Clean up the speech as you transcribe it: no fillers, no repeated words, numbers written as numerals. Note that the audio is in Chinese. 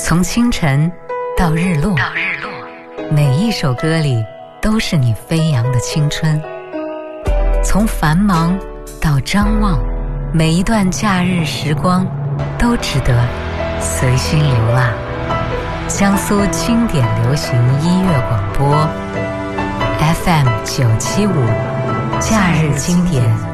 从清晨到日落，每一首歌里都是你飞扬的青春。从繁忙到张望，每一段假日时光都值得随心流浪。江苏经典流行音乐广播 FM 975，假日经典